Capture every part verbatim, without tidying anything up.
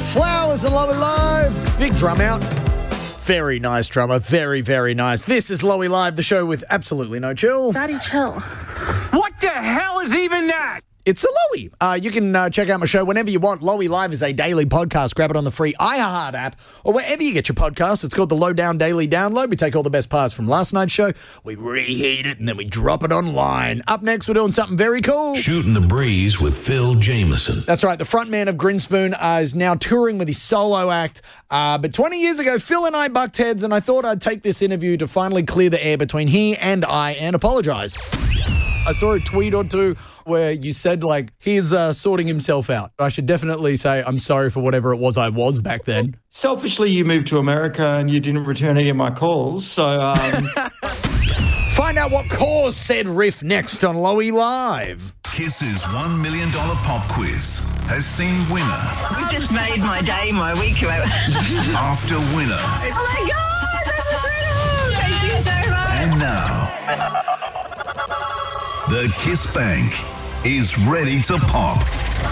Flowers and Lowy Live. Big drum out. Very nice drummer. Very, very nice. This is Lowy Live, the show with absolutely no chill. Daddy, chill. What the hell is even that? It's a Lowy. Uh, you can uh, check out my show whenever you want. Lowy Live is a daily podcast. Grab it on the free iHeart app or wherever you get your podcasts. It's called the Lowdown Daily Download. We take all the best parts from last night's show, we reheat it, and then we drop it online. Up next, we're doing something very cool. Shooting the Breeze with Phil Jameson. That's right. The frontman of Grinspoon uh, is now touring with his solo act. Uh, but twenty years ago, Phil and I bucked heads, and I thought I'd take this interview to finally clear the air between he and I and apologise. I saw a tweet or two where you said, like, he's uh, sorting himself out. I should definitely say I'm sorry for whatever it was I was back then. Selfishly, you moved to America and you didn't return any of my calls, so... Um... Find out what caused said riff next on Lowy Live. Kiss's one million dollars pop quiz has seen winner You just made my day, my week. after winner. Oh my God, that's incredible! Thank you so much. And now, the Kiss Bank is ready to pop.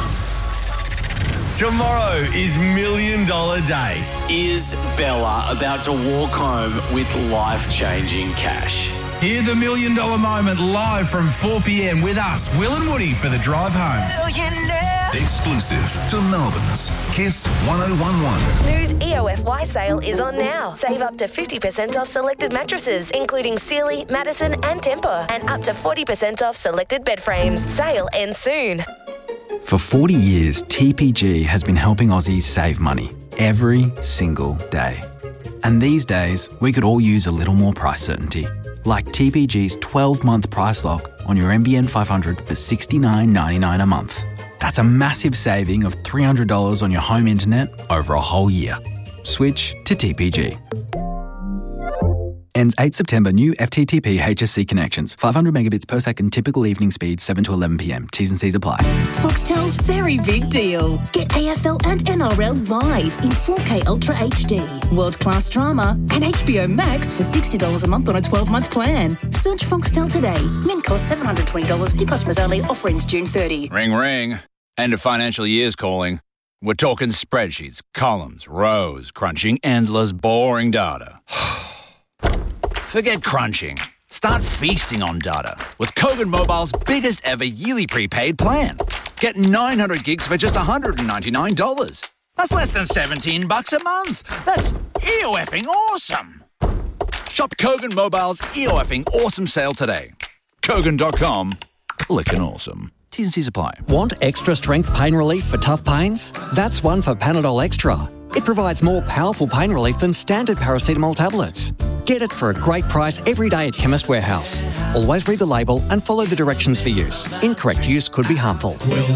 Tomorrow is Million Dollar Day. Is Bella about to walk home with life-changing cash? Hear the Million Dollar Moment live from four p.m. with us, Will and Woody, for the drive home. Exclusive to Melbourne's Kiss one oh one one. Snooze E O F Y sale is on now. Save up to fifty percent off selected mattresses, including Sealy, Madison and Tempur, and up to forty percent off selected bed frames. Sale ends soon. For forty years, T P G has been helping Aussies save money every single day. And these days, we could all use a little more price certainty. Like T P G's twelve-month price lock on your N B N five hundred for sixty-nine ninety-nine a month. That's a massive saving of three hundred dollars on your home internet over a whole year. Switch to T P G. Ends eighth September. New F T T P H S C connections. five hundred megabits per second typical evening speed, seven to eleven p.m. T's and C's apply. Foxtel's very big deal. Get A F L and N R L live in four K Ultra H D. World-class drama and H B O Max for sixty dollars a month on a twelve-month plan. Search Foxtel today. Min cost seven hundred twenty dollars. New customers only. Offer ends June thirtieth. Ring, ring. End of financial year's calling. We're talking spreadsheets, columns, rows, crunching endless, boring data. Forget crunching. Start feasting on data with Kogan Mobile's biggest ever yearly prepaid plan. Get nine hundred gigs for just one hundred ninety-nine dollars. That's less than seventeen bucks a month. That's E O F-ing awesome. Shop Kogan Mobile's E O F-ing awesome sale today. Kogan dot com. Clickin' awesome. T's and C's apply. Want extra strength pain relief for tough pains? That's one for Panadol Extra. It provides more powerful pain relief than standard paracetamol tablets. Get it for a great price every day at Chemist Warehouse. Always read the label and follow the directions for use. Incorrect use could be harmful.